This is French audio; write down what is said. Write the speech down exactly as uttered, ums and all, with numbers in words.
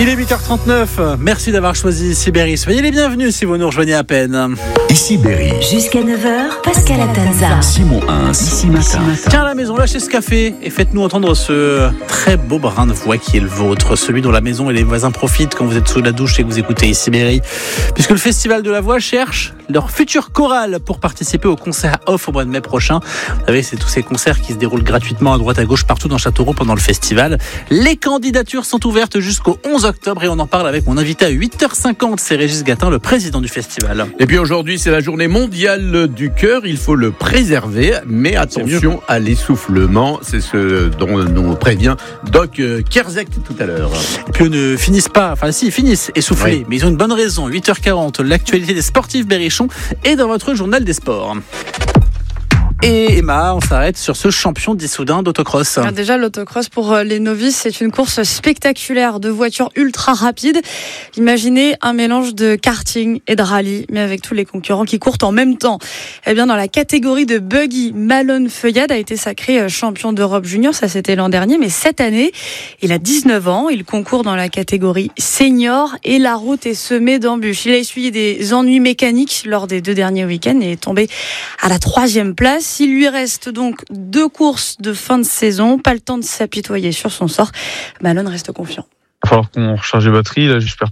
Il est huit heures trente-neuf, merci d'avoir choisi Ici Berry. Soyez les bienvenus si vous nous rejoignez à peine. Ici Berry. Jusqu'à neuf heures, Pascal Atenza. Simon Hins, ici matin. Tiens à la maison, lâchez ce café et faites-nous entendre ce très beau brin de voix qui est le vôtre, celui dont la maison et les voisins profitent quand vous êtes sous la douche et que vous écoutez Ici Berry. Puisque le Festival de la Voix cherche leur future chorale pour participer au concert off au mois de mai prochain. Vous savez, c'est tous ces concerts qui se déroulent gratuitement à droite à gauche partout dans Châteauroux pendant le festival. Les candidatures sont ouvertes jusqu'au onze octobre et on en parle avec mon invité à huit heures cinquante, c'est Régis Gatin, le président du festival. Et puis aujourd'hui, c'est la journée mondiale du cœur. Il faut le préserver, mais attention à l'essoufflement. C'est ce dont nous prévient Doc Kierzek tout à l'heure. Et puis, ils ne finissent pas, enfin si, ils finissent essoufflés, oui. Mais ils ont une bonne raison. huit heures quarante, l'actualité des sportifs berrichons est dans votre journal des sports. Et Emma, on s'arrête sur ce champion d'Issoudun d'autocross. Déjà, l'autocross pour les novices, c'est une course spectaculaire de voitures ultra rapides. Imaginez un mélange de karting et de rallye, mais avec tous les concurrents qui courent en même temps. Eh bien, dans la catégorie de buggy, Malone Feuillade a été sacré champion d'Europe junior, ça c'était l'an dernier, mais cette année, il a dix-neuf ans, il concourt dans la catégorie senior et la route est semée d'embûches. Il a essuyé des ennuis mécaniques lors des deux derniers week-ends et est tombé à la troisième place. Il lui reste donc deux courses de fin de saison, pas le temps de s'apitoyer sur son sort. Malone reste confiant. Il va falloir qu'on recharge les batteries. Là, j'espère